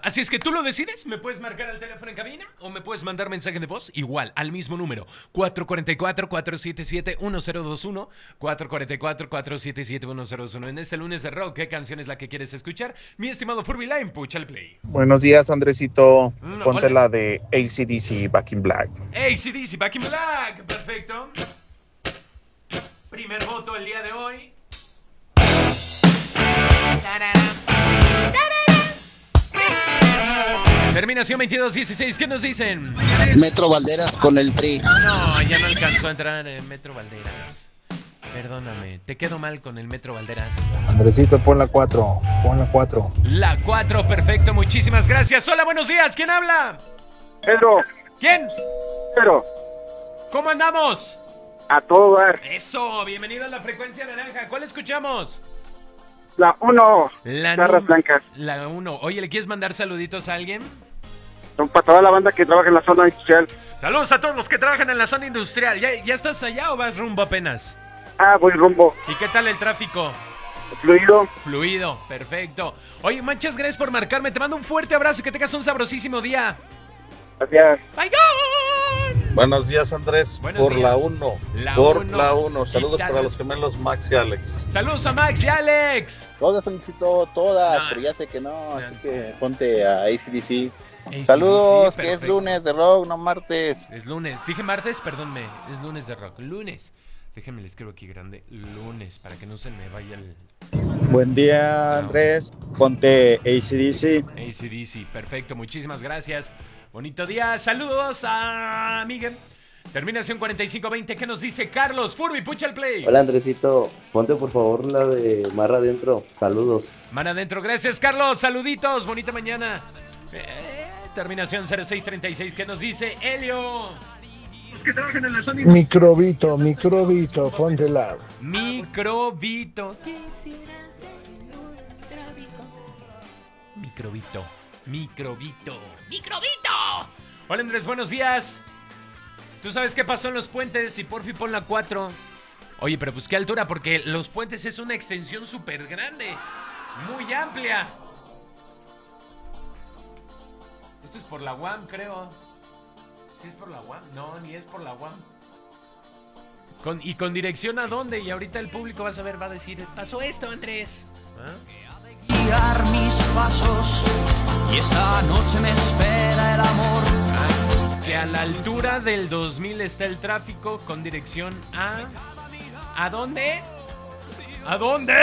Así es que tú lo decides. Me puedes marcar al teléfono en cabina o me puedes mandar mensaje de voz igual, al mismo número. 444-477-1021. 444-477-1021. En este lunes de rock, ¿qué canción es la que quieres escuchar? Mi estimado Furby Line, pucha el play. Buenos días, Andresito. Ponte hola. la de AC/DC, Back in Black. AC/DC, Back in Black. Perfecto. Primer voto el día de hoy. Terminación 2216, ¿qué nos dicen? Metro Valderas con el Tri. No, ya no alcanzó a entrar en Metro Valderas. Perdóname, te quedo mal con el Metro Valderas. Andresito, pon la 4. Pon la 4. La 4, perfecto, muchísimas gracias. Hola, buenos días, ¿quién habla? Pedro. ¿Quién? Pedro. ¿Cómo andamos? A todo dar. Eso, bienvenido a la frecuencia naranja. ¿Cuál escuchamos? La 1. La Garras blancas. La 1. Oye, ¿le quieres mandar saluditos a alguien? Son para toda la banda que trabaja en la zona industrial. Saludos a todos los que trabajan en la zona industrial. ¿Ya estás allá o vas rumbo apenas? Voy rumbo. ¿Y qué tal el tráfico? Fluido. Fluido, perfecto. Oye, muchas gracias por marcarme. Te mando un fuerte abrazo y que tengas un sabrosísimo día. Gracias. ¡Bye! Buenos días, Andrés. Buenos por días. la 1. La Por uno. la 1. Saludos Quítalo. para los gemelos Max y Alex. Saludos a Max y Alex. Todas, felicito, todas, No. pero ya sé que no, así que ponte a AC/DC. AC/DC, Saludos, que es perfecto. lunes de rock, no martes. Es lunes. Dije martes, perdónme. Es lunes de rock. Lunes. Déjenme le escribo aquí grande. Lunes, para que no se me vaya el Buen día, Andrés. Ponte AC/DC. AC/DC. Perfecto, muchísimas gracias. Bonito día. Saludos a Miguel. Terminación 4520. ¿Qué nos dice Carlos? Furby, pucha el play. Hola Andresito, ponte por favor la de Mar Adentro. Saludos. Mar adentro. Gracias, Carlos. Saluditos. Bonita mañana. Terminación 0636. ¿Qué nos dice Helio? Microbito, póntela. Microbito. Microbito. Hola Andrés, buenos días. ¿Tú sabes qué pasó en los puentes? Y por fin pon la 4. Oye, pero pues qué altura, porque los puentes es una extensión súper grande. Muy amplia. Esto es por la UAM, creo. ¿Sí es por la UAM? No, ni es por la UAM. ¿Y con dirección a dónde? Y ahorita el público va a decir, pasó esto, Andrés. Guiar mis pasos y esta noche me espera el amor. Que a la altura del 2000 está el tráfico con dirección a... ¿A dónde? ¿A dónde?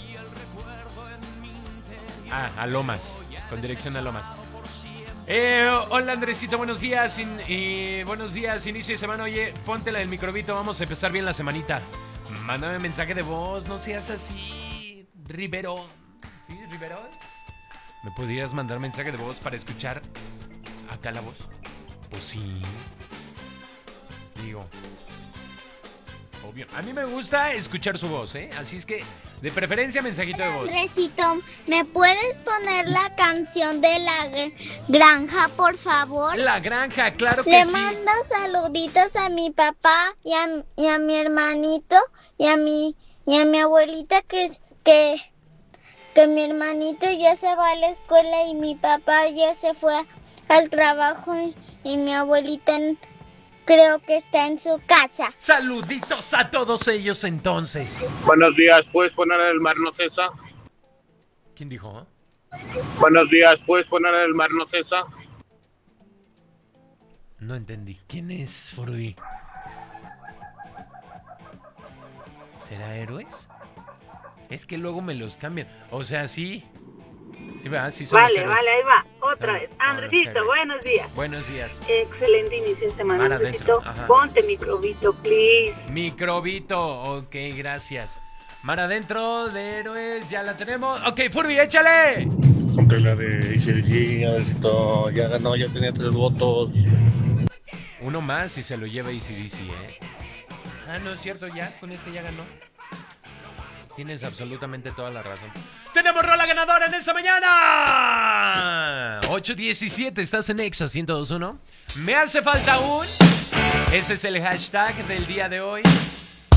A Lomas. Con dirección a Lomas. Hola Andresito, buenos días. Buenos días, inicio de semana. Oye, ponte la del microbito, vamos a empezar bien la semanita. Mándame mensaje de voz, no seas así, Riverón. ¿Sí, Riverón? ¿Me podrías mandar mensaje de voz para escuchar acá la voz? Pues sí. Digo, obvio. A mí me gusta escuchar su voz, ¿eh? Así es que, de preferencia, mensajito de voz. Andresito, ¿me puedes poner la canción de la granja, por favor? La granja, claro que Le sí. mando saluditos a mi papá y a mi hermanito y a mi abuelita que mi hermanito ya se va a la escuela y mi papá ya se fue al trabajo y mi abuelita creo que está en su casa. Saluditos a todos ellos entonces. Buenos días, ¿puedes poner el Mar no cesa? ¿Quién dijo? Buenos días, ¿puedes poner el Mar no cesa? No entendí. ¿Quién es Furby? ¿Será Héroes? Es que luego me los cambian. O sea, sí. Sí, ¿verdad? Sí son los Vale, Héroes. ahí va. Otra Ah, vez. ah, Andresito, chévere. buenos días. Buenos días. Excelente inicio de semana, Mar Andresito. adentro, ajá. Ponte microbito, please. Microbito. Ok, gracias. Mar adentro de Héroes, ya la tenemos. Ok, Furby, échale. Ponte la de AC/DC, Andresito. Ya ganó, ya tenía 3 votos. Uno más y se lo lleva AC/DC, ¿eh? Ah, no es cierto, ya. Con este ya ganó. Tienes absolutamente toda la razón. ¡Tenemos rola ganadora en esta mañana! 8:17, estás en Exa 102.1. Me hace falta un... Ese es el hashtag del día de hoy.